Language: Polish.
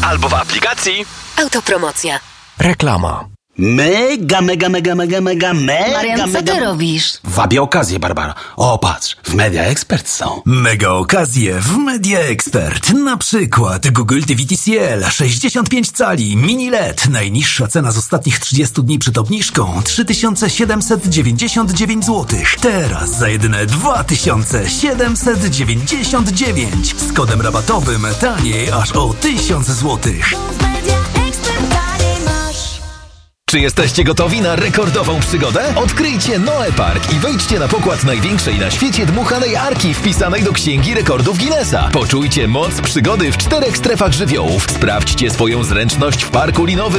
albo w aplikacji Autopromocja. Reklama. Mega. Marian, co ty robisz? Wabię okazję, Barbara. O, patrz, w Media Expert są. Mega okazje w Media Expert. Na przykład Google TV TCL 65 cali mini LED. Najniższa cena z ostatnich 30 dni przed obniżką 3799 zł. Teraz za jedyne 2799. Z kodem rabatowym taniej aż o 1000 zł. Czy jesteście gotowi na rekordową przygodę? Odkryjcie Noe Park i wejdźcie na pokład największej na świecie dmuchanej arki wpisanej do Księgi Rekordów Guinnessa. Poczujcie moc przygody w 4 strefach żywiołów. Sprawdźcie swoją zręczność w parku linowym